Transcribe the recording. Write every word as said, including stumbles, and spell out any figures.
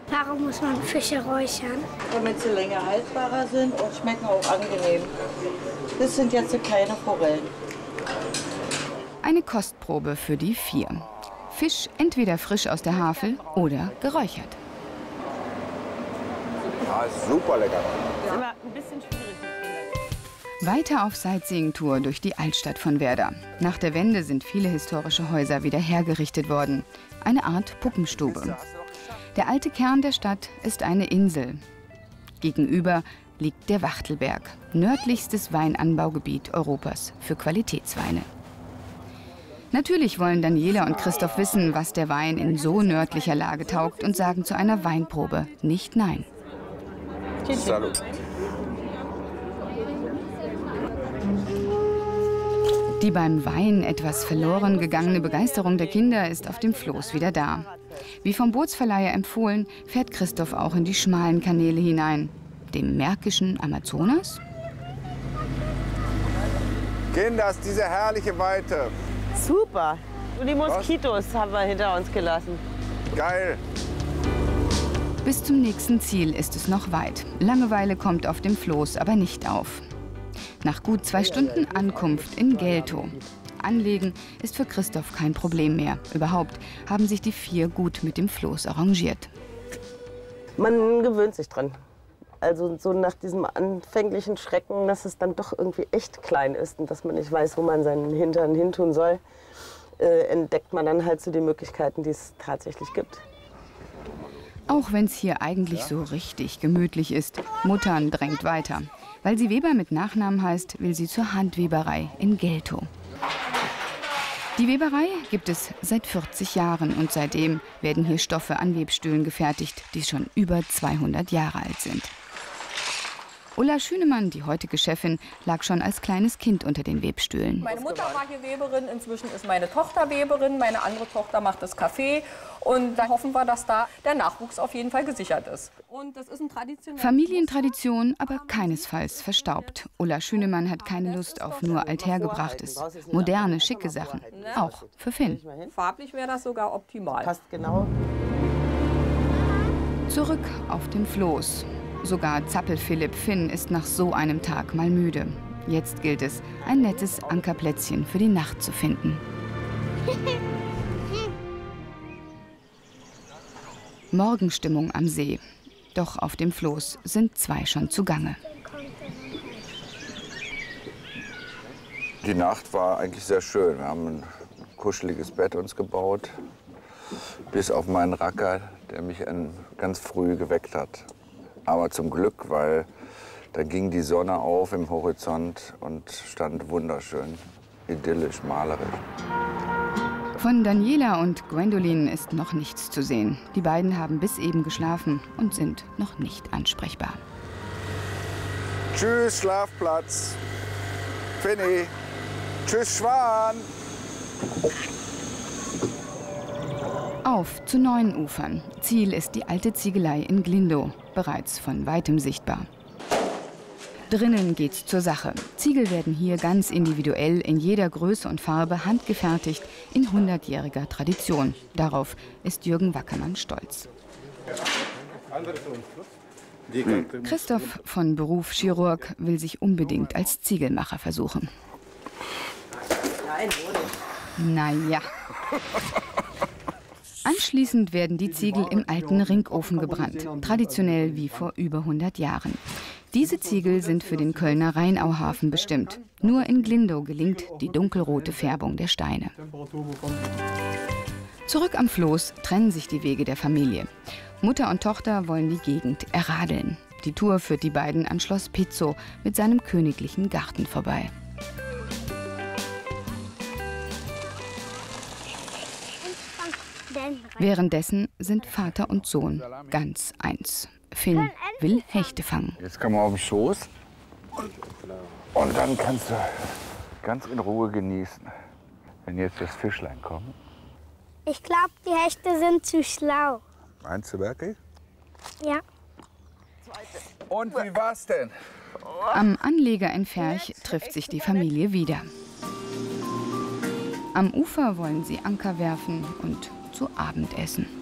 Warum muss man Fische räuchern? Damit sie länger haltbarer sind und schmecken auch angenehm. Das sind jetzt so kleine Forellen. Eine Kostprobe für die vier. Fisch entweder frisch aus der Havel oder geräuchert. Ja, ist super lecker. Das ist immer ein bisschen schwierig mit Kindern. Weiter auf Sightseeing-Tour durch die Altstadt von Werder. Nach der Wende sind viele historische Häuser wieder hergerichtet worden. Eine Art Puppenstube. Der alte Kern der Stadt ist eine Insel. Gegenüber liegt der Wachtelberg, nördlichstes Weinanbaugebiet Europas für Qualitätsweine. Natürlich wollen Daniela und Christoph wissen, was der Wein in so nördlicher Lage taugt und sagen zu einer Weinprobe nicht nein. Salut. Die beim Wein etwas verloren gegangene Begeisterung der Kinder ist auf dem Floß wieder da. Wie vom Bootsverleiher empfohlen, fährt Christoph auch in die schmalen Kanäle hinein. Dem märkischen Amazonas? Kinders, diese herrliche Weite. Super. Und die Moskitos haben wir hinter uns gelassen. Geil. Bis zum nächsten Ziel ist es noch weit. Langeweile kommt auf dem Floß aber nicht auf. Nach gut zwei Stunden Ankunft in Gelto. Anlegen ist für Christoph kein Problem mehr. Überhaupt haben sich die vier gut mit dem Floß arrangiert. Man gewöhnt sich dran. Also so nach diesem anfänglichen Schrecken, dass es dann doch irgendwie echt klein ist und dass man nicht weiß, wo man seinen Hintern hintun soll, äh, entdeckt man dann halt so die Möglichkeiten, die es tatsächlich gibt. Auch wenn es hier eigentlich so richtig gemütlich ist, Muttern drängt weiter. Weil sie Weber mit Nachnamen heißt, will sie zur Handweberei in Gelto. Die Weberei gibt es seit vierzig Jahren und seitdem werden hier Stoffe an Webstühlen gefertigt, die schon über zweihundert Jahre alt sind. Ulla Schünemann, die heutige Chefin, lag schon als kleines Kind unter den Webstühlen. Meine Mutter war hier Weberin, inzwischen ist meine Tochter Weberin, meine andere Tochter macht das Café. Und da hoffen wir, dass da der Nachwuchs auf jeden Fall gesichert ist. Und das ist ein traditionelles Familientradition, aber keinesfalls verstaubt. Ulla Schünemann hat keine Lust auf nur althergebrachtes. Moderne, schicke Sachen. Auch für Finn. Farblich wäre das sogar optimal. Passt genau. Zurück auf dem Floß. Sogar Zappel-Philipp Finn ist nach so einem Tag mal müde. Jetzt gilt es, ein nettes Ankerplätzchen für die Nacht zu finden. Morgenstimmung am See. Doch auf dem Floß sind zwei schon zugange. Die Nacht war eigentlich sehr schön. Wir haben ein kuscheliges Bett uns gebaut, bis auf meinen Racker, der mich ganz früh geweckt hat. Aber zum Glück, weil da ging die Sonne auf im Horizont und stand wunderschön, idyllisch, malerisch. Von Daniela und Gwendolyn ist noch nichts zu sehen. Die beiden haben bis eben geschlafen und sind noch nicht ansprechbar. Tschüss, Schlafplatz. Finny. Tschüss, Schwan. Auf zu neuen Ufern. Ziel ist die alte Ziegelei in Glindo, bereits von weitem sichtbar. Drinnen geht's zur Sache. Ziegel werden hier ganz individuell in jeder Größe und Farbe handgefertigt in hundertjähriger Tradition. Darauf ist Jürgen Wackermann stolz. Christoph, von Beruf Chirurg, will sich unbedingt als Ziegelmacher versuchen. Naja. Anschließend werden die Ziegel im alten Ringofen gebrannt, traditionell wie vor über hundert Jahren. Diese Ziegel sind für den Kölner Rheinauhafen bestimmt. Nur in Glindo gelingt die dunkelrote Färbung der Steine. Zurück am Floß trennen sich die Wege der Familie. Mutter und Tochter wollen die Gegend erradeln. Die Tour führt die beiden an Schloss Pizzo mit seinem königlichen Garten vorbei. Währenddessen sind Vater und Sohn ganz eins. Finn will Hechte fangen. Jetzt kann man auf den Schoß und dann kannst du ganz in Ruhe genießen, wenn jetzt das Fischlein kommt. Ich glaube, die Hechte sind zu schlau. Meinst du wirklich? Ja. Und wie war's denn? Am Anleger in Ferch trifft sich die Familie wieder. Am Ufer wollen sie Anker werfen und zu Abend essen.